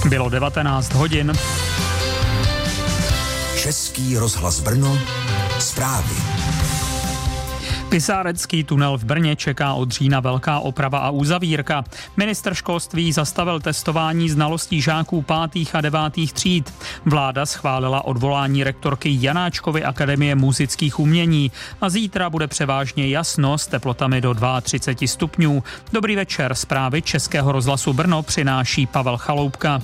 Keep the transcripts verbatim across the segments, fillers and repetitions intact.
Bylo devatenáct hodin. Český rozhlas Brno, zprávy. Pisárecký tunel v Brně čeká od října velká oprava a uzavírka. Ministr školství zastavil testování znalostí žáků pátých a devátých tříd. Vláda schválila odvolání rektorky Janáčkovy Akademie múzických umění a zítra bude převážně jasno s teplotami do třicet dva stupňů. Dobrý večer, zprávy Českého rozhlasu Brno přináší Pavel Chaloupka.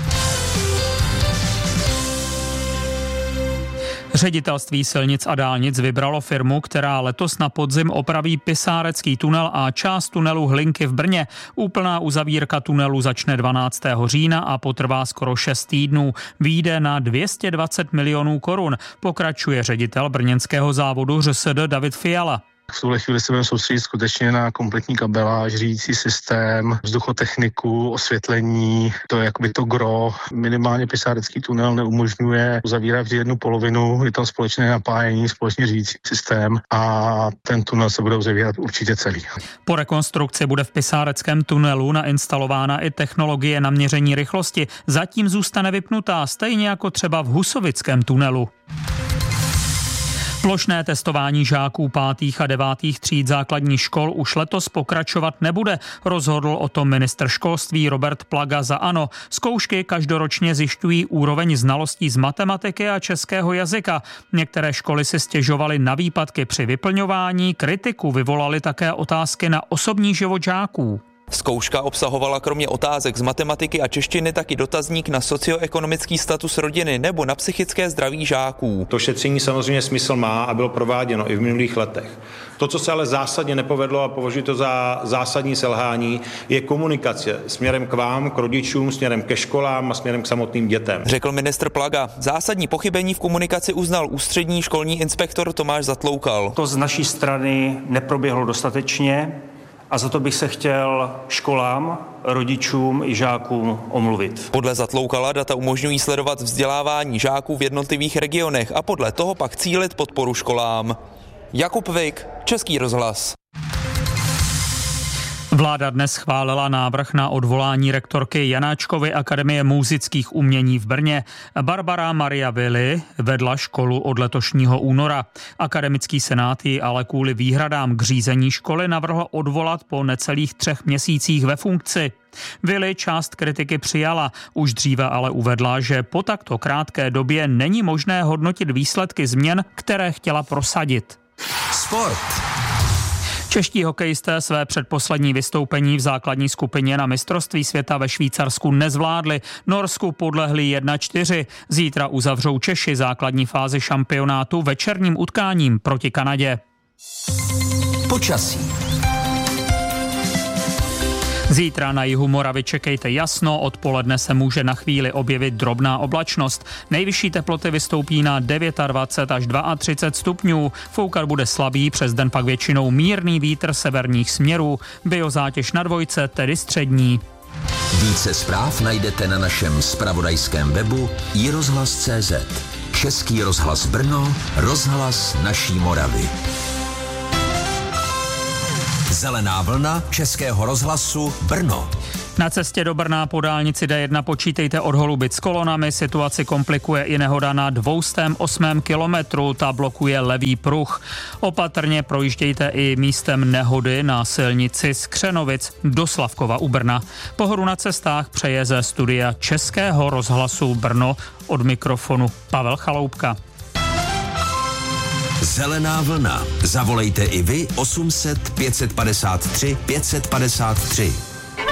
Ředitelství silnic a dálnic vybralo firmu, která letos na podzim opraví Pisárecký tunel a část tunelu Hlinky v Brně. Úplná uzavírka tunelu začne dvanáctého října a potrvá skoro šest týdnů. Vyjde na dvě stě dvacet milionů korun, pokračuje ředitel brněnského závodu ŘSD David Fiala. V tuhle chvíli se budeme soustředit skutečně na kompletní kabeláž, řídící systém, vzduchotechniku, osvětlení, to je jakoby to gro. Minimálně Pisárecký tunel neumožňuje uzavírat vždy jednu polovinu, je tam společné napájení, společně řídící systém a ten tunel se bude uzavírat určitě celý. Po rekonstrukci bude v Pisáreckém tunelu nainstalována i technologie na měření rychlosti. Zatím zůstane vypnutá, stejně jako třeba v Husovickém tunelu. Plošné testování žáků pátých a devátých tříd základních škol už letos pokračovat nebude, rozhodl o tom ministr školství Robert Plaga za ANO. Zkoušky každoročně zjišťují úroveň znalostí z matematiky a českého jazyka. Některé školy si stěžovaly na výpadky při vyplňování, kritiku vyvolaly také otázky na osobní život žáků. Zkouška obsahovala kromě otázek z matematiky a češtiny taky dotazník na socioekonomický status rodiny nebo na psychické zdraví žáků. To šetření samozřejmě smysl má a bylo prováděno i v minulých letech. To, co se ale zásadně nepovedlo a považuji to za zásadní selhání, je komunikace směrem k vám, k rodičům, směrem ke školám a směrem k samotným dětem. Řekl ministr Plaga. Zásadní pochybení v komunikaci uznal ústřední školní inspektor Tomáš Zatloukal. To z naší strany neproběhlo dostatečně. A za to bych se chtěl školám, rodičům i žákům omluvit. Podle Zatloukala data umožňují sledovat vzdělávání žáků v jednotlivých regionech a podle toho pak cílit podporu školám. Jakub Vik, Český rozhlas. Vláda dnes schválila návrh na odvolání rektorky Janáčkovy Akademie múzických umění v Brně. Barbara Maria Willi vedla školu od letošního února. Akademický senát ji ale kvůli výhradám k řízení školy navrhl odvolat po necelých třech měsících ve funkci. Willi část kritiky přijala, už dříve ale uvedla, že po takto krátké době není možné hodnotit výsledky změn, které chtěla prosadit. Sport. Čeští hokejisté své předposlední vystoupení v základní skupině na mistrovství světa ve Švýcarsku nezvládli. Norsku podlehli jedna čtyři. Zítra uzavřou Češi základní fázi šampionátu večerním utkáním proti Kanadě. Počasí. Zítra na jihu Moravy čekejte jasno, odpoledne se může na chvíli objevit drobná oblačnost. Nejvyšší teploty vystoupí na dvacet devět až třicet dva stupňů. Foukat bude slabý, přes den pak většinou mírný vítr severních směrů. Biozátěž na dvojce, tedy střední. Více zpráv najdete na našem zpravodajském webu i rozhlas tečka cé zet. Český rozhlas Brno, rozhlas naší Moravy. Zelená vlna Českého rozhlasu Brno. Na cestě do Brna po dálnici D jedna počítejte od Holubic s kolonami, situaci komplikuje i nehoda na dvě stě osm kilometru, ta blokuje levý pruh. Opatrně projíždějte i místem nehody na silnici z Křenovic do Slavkova u Brna. Pohodu na cestách přeje ze studia Českého rozhlasu Brno od mikrofonu Pavel Chaloupka. Zelená vlna. Zavolejte i vy osm set pět set padesát tři pět set padesát tři.